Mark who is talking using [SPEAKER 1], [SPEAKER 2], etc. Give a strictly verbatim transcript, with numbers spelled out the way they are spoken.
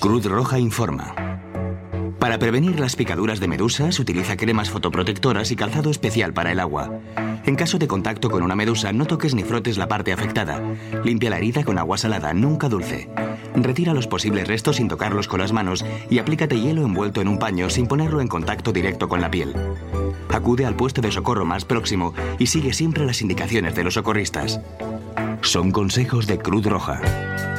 [SPEAKER 1] Cruz Roja informa. Para prevenir las picaduras de medusas, utiliza cremas fotoprotectoras y calzado especial para el agua. En caso de contacto con una medusa, no toques ni frotes la parte afectada. Limpia la herida con agua salada, nunca dulce. Retira los posibles restos sin tocarlos con las manos y aplícate hielo envuelto en un paño sin ponerlo en contacto directo con la piel. Acude al puesto de socorro más próximo y sigue siempre las indicaciones de los socorristas. Son consejos de Cruz Roja.